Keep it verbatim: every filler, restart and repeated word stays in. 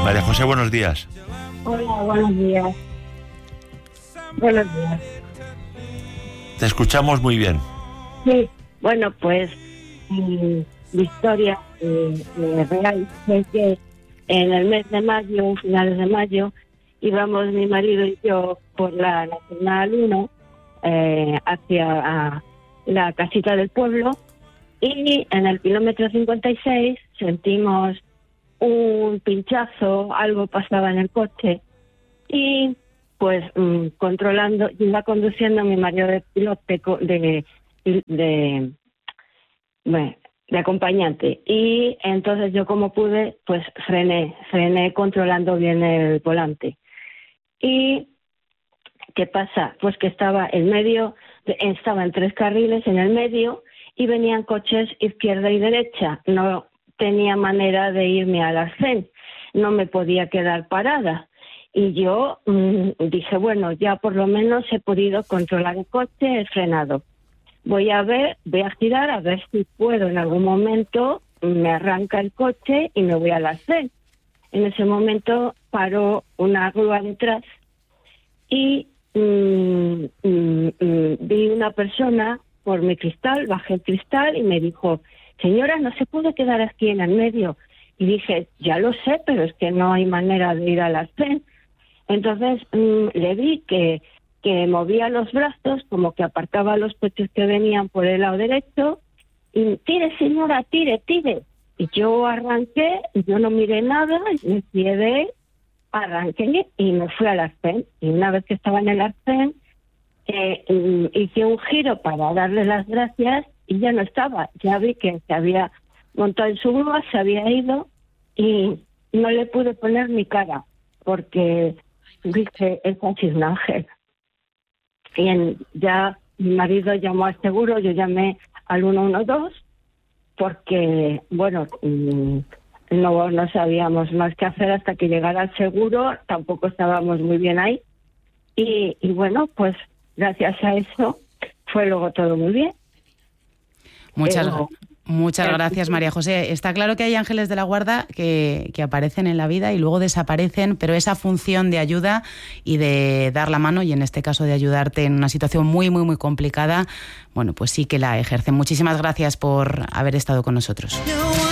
María José, buenos días. Hola, buenos días. Buenos días. Te escuchamos muy bien. Sí, bueno, pues mi, mi historia eh, eh, real es que en el mes de mayo, finales de mayo, íbamos mi marido y yo por la Nacional uno eh, hacia a la casita del pueblo, y en el kilómetro cincuenta y seis sentimos un pinchazo, algo pasaba en el coche, y pues mmm, controlando, iba conduciendo mi marido de pilote de, de, de, bueno, de acompañante, y entonces yo como pude pues frené, frené controlando bien el volante. Y ¿qué pasa? Pues que estaba en medio, estaba en tres carriles en el medio y venían coches izquierda y derecha. No tenía manera de irme al arcén, no me podía quedar parada. Y yo mmm, dije, bueno, ya por lo menos he podido controlar el coche, he frenado. Voy a ver, voy a girar a ver si puedo en algún momento, me arranca el coche y me voy al arcén. En ese momento paró una grúa detrás y mmm, mmm, mmm, vi una persona por mi cristal, bajé el cristal y me dijo, señora, no se puede quedar aquí en el medio. Y dije, ya lo sé, pero es que no hay manera de ir al arcén. Entonces mmm, le vi que, que movía los brazos, como que apartaba los coches que venían por el lado derecho, y tire, señora, tire, tire. Y yo arranqué, y yo no miré nada, y me quedé, arranqué y me fui al arcén. Y una vez que estaba en el arcén, eh, hice un giro para darle las gracias y ya no estaba. Ya vi que se había montado en su grúa, se había ido y no le pude poner mi cara porque dije, es así un ángel. Y en, ya mi marido llamó al seguro, yo llamé al uno uno dos porque, bueno, no, no sabíamos más qué hacer hasta que llegara el seguro, tampoco estábamos muy bien ahí. Y, y bueno, pues gracias a eso fue luego todo muy bien. Muchas Pero, Muchas gracias, María José. Está claro que hay ángeles de la guarda que, que aparecen en la vida y luego desaparecen, pero esa función de ayuda y de dar la mano, y en este caso de ayudarte en una situación muy, muy, muy complicada, bueno, pues sí que la ejercen. Muchísimas gracias por haber estado con nosotros.